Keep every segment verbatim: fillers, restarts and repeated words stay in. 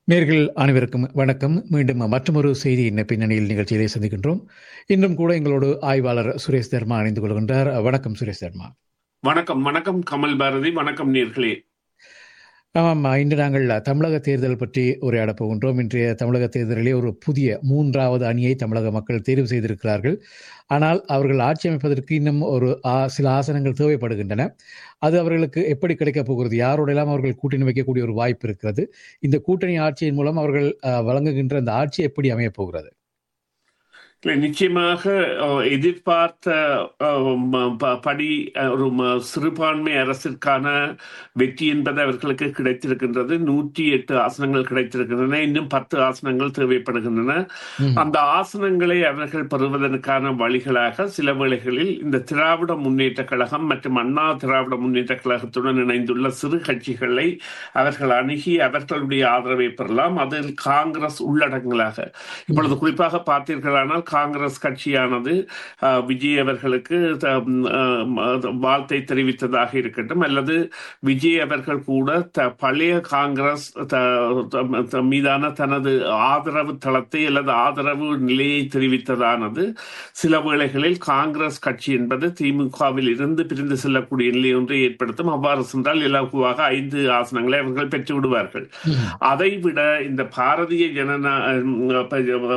நேர்கள் அனைவருக்கும் வணக்கம். மீண்டும் மற்றொரு செய்தியின் பின்னணியில் நிகழ்ச்சியிலே சந்திக்கின்றோம். இன்றும் கூட எங்களோடு ஆய்வாளர் சுரேஷ் தர்மா இணைந்து கொள்கின்றார். வணக்கம் சுரேஷ் தர்மா. வணக்கம் வணக்கம் கமல் பாரதி. வணக்கம் நேர்களே. ஆமாம், இன்று நாங்கள் தமிழக தேர்தல் பற்றி உரையாடப் போகின்றோம். இன்றைய தமிழக தேர்தலிலே ஒரு புதிய மூன்றாவது அணியை தமிழக மக்கள் தேர்வு செய்திருக்கிறார்கள். ஆனால் அவர்கள் ஆட்சி அமைப்பதற்கு இன்னும் ஒரு சில ஆசனங்கள் தேவைப்படுகின்றன. அது அவர்களுக்கு எப்படி கிடைக்கப் போகிறது? யாரோடெல்லாம் அவர்கள் கூட்டணி வைக்கக்கூடிய ஒரு வாய்ப்பு இருக்கிறது? இந்த கூட்டணி ஆட்சியின் மூலம் அவர்கள் வழங்குகின்ற அந்த ஆட்சி எப்படி அமையப் போகிறது? நிச்சயமாக எதிர்பார்த்த படி ஒரு சிறுபான்மை அரசிற்கான வெற்றி என்பது அவர்களுக்கு கிடைத்திருக்கின்றது. நூற்றி எட்டு ஆசனங்கள் கிடைத்திருக்கின்றன. இன்னும் பத்து ஆசனங்கள் தேவைப்படுகின்றன. அந்த ஆசனங்களை அவர்கள் பெறுவதற்கான வழிகளாக சில வேளைகளில் இந்த திராவிட முன்னேற்ற கழகம் மற்றும் அண்ணா திராவிட முன்னேற்ற கழகத்துடன் இணைந்துள்ள சிறு கட்சிகளை அவர்கள் அணுகி அவர்களுடைய ஆதரவை பெறலாம். அதில் காங்கிரஸ் உள்ளடங்கலாக இப்பொழுது குறிப்பாக பார்த்தீர்களானால் காங்கிரஸ் கட்சியானது விஜய் அவர்களுக்கு வாழ்த்தை தெரிவித்ததாக இருக்கட்டும், அல்லது விஜய் அவர்கள் கூட பழைய காங்கிரஸ் மீதான தனது ஆதரவு தளத்தை அல்லது ஆதரவு நிலையை தெரிவித்ததானது சில வேளைகளில் காங்கிரஸ் கட்சி என்பது திமுகவில் இருந்து பிரிந்து செல்லக்கூடிய நிலை ஒன்றை ஏற்படுத்தும். அவ்வாறு சென்றால் இலகுவாக ஐந்து ஆசனங்களை அவர்கள் பெற்று விடுவார்கள். அதைவிட இந்த பாரதிய ஜனநா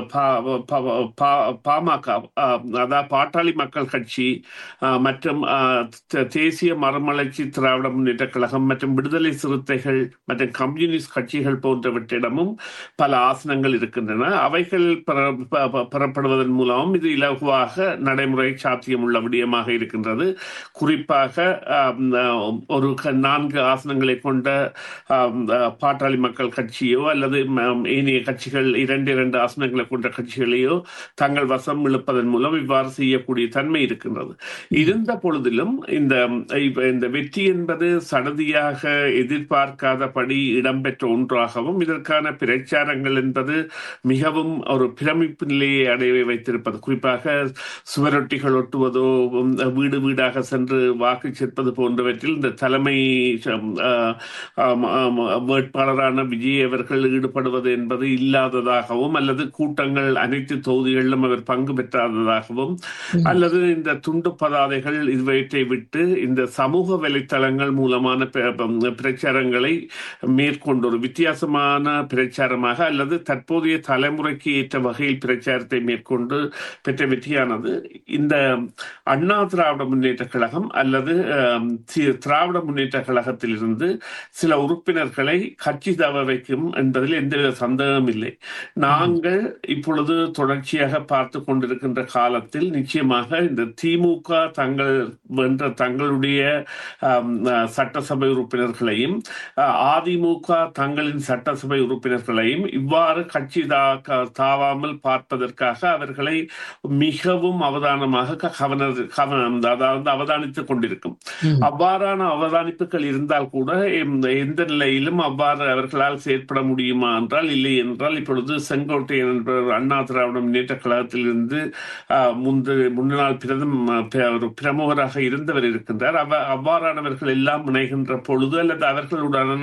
பாமக, அதாவது பாட்டாளி மக்கள் கட்சி மற்றும் தேசிய மறுமலர்ச்சி திராவிட முன்னேற்ற கழகம் மற்றும் விடுதலை சிறுத்தைகள் மற்றும் கம்யூனிஸ்ட் கட்சிகள் போன்றவற்றிடமும் பல ஆசனங்கள் இருக்கின்றன. அவைகள் பெறப்படுவதன் மூலமும் இது இலகுவாக நடைமுறை சாத்தியம் உள்ள விடயமாக இருக்கின்றது. குறிப்பாக ஒரு நான்கு ஆசனங்களை கொண்ட பாட்டாளி மக்கள் கட்சியோ அல்லது ஏனைய கட்சிகள் இரண்டு இரண்டு ஆசனங்களை கொண்ட கட்சிகளையோ தங்கள் வசம் இழுப்பதன் மூலம் இவ்வாறு செய்யக்கூடிய தன்மை இருக்கின்றது. இருந்த பொழுதிலும் இந்த இந்த வெற்றி என்பது சடதியாக எதிர்பார்க்காதபடி இடம்பெற்ற ஒன்றாகவும் இதற்கான பிரச்சாரங்கள் என்பது மிகவும் ஒரு பிரமிப்பு நிலையை அடைய வைத்திருப்பது. குறிப்பாக சுவரொட்டிகள் ஒட்டுவதோ வீடு வீடாக சென்று வாக்கு சேர்ப்பது போன்றவற்றில் இந்த தலைமை வேட்பாளரான விஜய் அவர்கள் ஈடுபடுவது என்பது இல்லாததாகவும் அல்லது கூட்டங்கள் அனைத்து தொகுதிகளிலும் அவர் பங்கு பெற்றாததாகவும் அல்லது இந்த துண்டு பதாதைகள் இவற்றை விட்டு இந்த சமூக வலைத்தளங்கள் மூலமான பிரச்சாரங்களை மேற்கொண்டு ஒரு வித்தியாசமான பிரச்சாரமாக அல்லது தற்போதைய தலைமுறைக்கு ஏற்ற வகையில் பிரச்சாரத்தை மேற்கொண்டு பெற்ற வெற்றியானது இந்த அண்ணா திராவிட முன்னேற்ற கழகம் அல்லது திராவிட முன்னேற்ற கழகத்தில் இருந்து சில உறுப்பினர்களை கட்சி தவ வைக்கும் என்பதில் எந்தவித சந்தேகம் இல்லை. நாங்கள் இப்பொழுது தொடர்ச்சியாக பார்த்து கொண்டிருக்கின்ற காலத்தில் நிச்சயமாக இந்த திமுக தங்கள் வென்ற தங்களுடைய சட்டசபை உறுப்பினர்களையும் அதிமுக தங்களின் சட்டசபை உறுப்பினர்களையும் இவ்வாறு கட்சி தாவாமல் பார்ப்பதற்காக அவர்களை மிகவும் அவதானமாக கவனம் அதாவது அவதானித்துக் கொண்டிருக்கும். அவ்வாறான அவதானிப்புகள் இருந்தால் கூட எந்த நிலையிலும் அவ்வாறு அவர்களால் செயற்பட முடியுமா என்றால் இல்லை என்றால் இப்பொழுது செங்கோட்டையன் என்ற அண்ணா திராவிட முன்னேற்ற கழகத்தில் இருந்து முன்பு முன்னாள் பிரதம பிரமுகராக இருந்தவர் இருக்கின்றார். அவ்வாறானவர்கள் எல்லாம் இணைகின்ற பொழுது அல்லது அவர்களுடன்